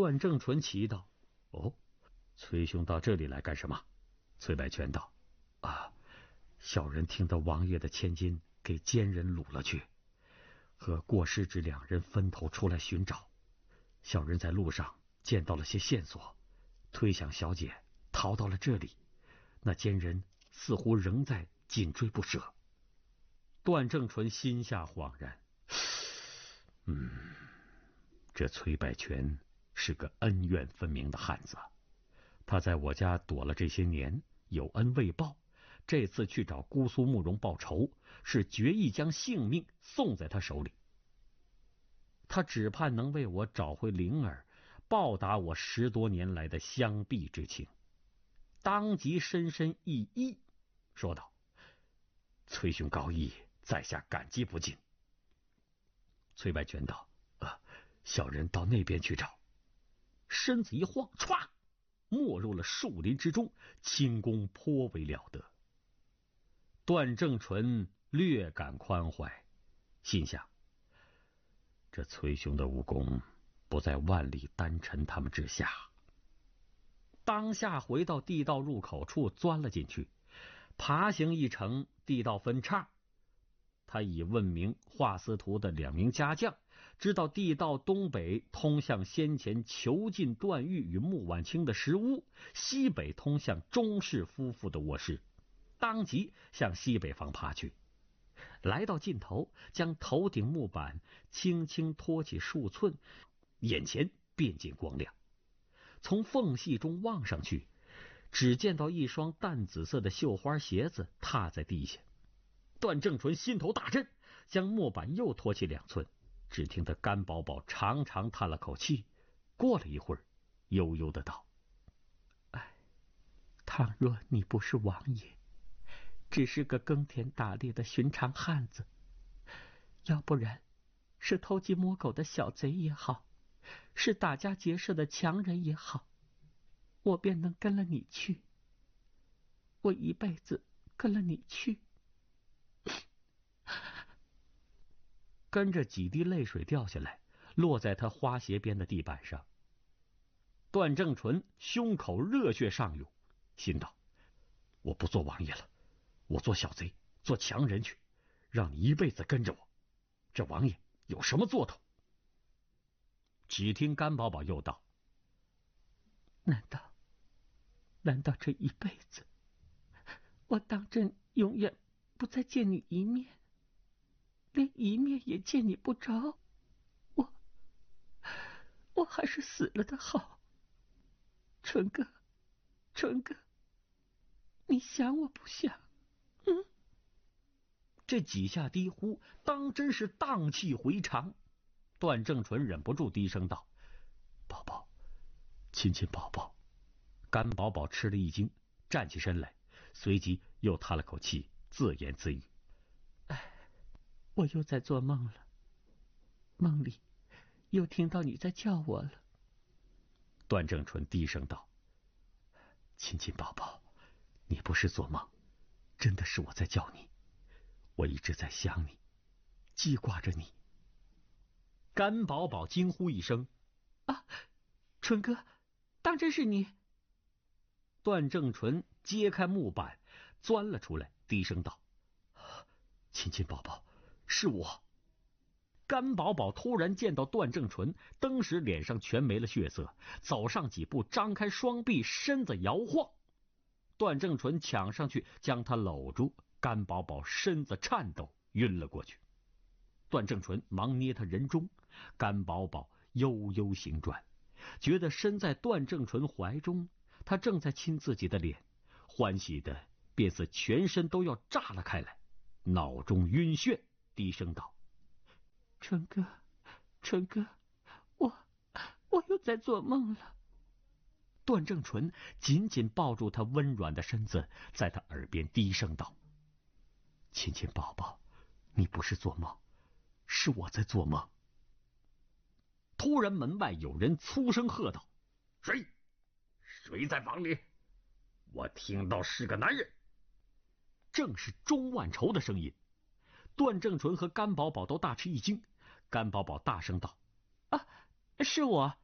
段正淳奇道：“哦，崔兄到这里来干什么？”崔百全道：“啊，小人听得王爷的千金给奸人掳了去，和过失之两人分头出来寻找。小人在路上见到了些线索，推想小姐逃到了这里，那奸人似乎仍在紧追不舍。”段正淳心下恍然，这崔百全是个恩怨分明的汉子，他在我家躲了这些年，有恩未报，这次去找姑苏慕容报仇，是决意将性命送在他手里。他只盼能为我找回灵儿，报答我10多年来的相避之情。当即深深一揖，说道：“崔兄高义，在下感激不尽。”崔百全道：“小人到那边去找。”身子一晃，歘，没入了树林之中，轻功颇为了得。段正淳略感宽怀，心想：这崔兄的武功不在万里丹尘他们之下。当下回到地道入口处，钻了进去，爬行一程，地道分叉。他已问明华司徒的2名家将，知道地道东北通向先前囚禁段誉与穆婉清的石屋，西北通向钟氏夫妇的卧室，当即向西北方爬去。来到尽头，将头顶木板轻轻托起数寸，眼前便见光亮。从缝隙中望上去，只见到一双淡紫色的绣花鞋子踏在地下。段正淳心头大震，将木板又托起2寸，只听得甘宝宝长长叹了口气，过了一会儿，悠悠的道：“哎，倘若你不是王爷，只是个耕田打猎的寻常汉子，要不然是偷鸡摸狗的小贼也好，是打家劫舍的强人也好，我便能跟了你去，我一辈子跟了你去。”跟着几滴泪水掉下来，落在他花鞋边的地板上。段正淳胸口热血上涌，心道：我不做王爷了，我做小贼，做强人去，让你一辈子跟着我，这王爷有什么做头？只听甘宝宝又道：难道这一辈子，我当真永远不再见你一面，连一面也见你不着？我还是死了的好。淳哥，你想我不想？这几下低呼，当真是荡气回肠。段正淳忍不住低声道：宝宝，亲亲宝宝。甘宝宝吃了一惊，站起身来，随即又叹了口气，自言自语：我又在做梦了，梦里又听到你在叫我了。段正淳低声道：亲亲宝宝，你不是做梦，真的是我在叫你，我一直在想你，记挂着你。甘宝宝惊呼一声：淳哥，当真是你？段正淳揭开木板，钻了出来，低声道：亲亲宝宝，是我。甘宝宝突然见到段正淳，登时脸上全没了血色，走上几步，张开双臂，身子摇晃。段正淳抢上去将他搂住，甘宝宝身子颤抖，晕了过去。段正淳忙捏他人中，甘宝宝悠悠醒转，觉得身在段正淳怀中，他正在亲自己的脸，欢喜的便似全身都要炸了开来，脑中晕眩，低声道：淳哥，我又在做梦了。段正淳紧紧抱住他温软的身子，在他耳边低声道：亲亲宝宝，你不是做梦，是我在做梦。突然门外有人粗声喝道：谁在房里？我听到是个男人。正是钟万仇的声音。段正淳和甘宝宝都大吃一惊，甘宝宝大声道：是我。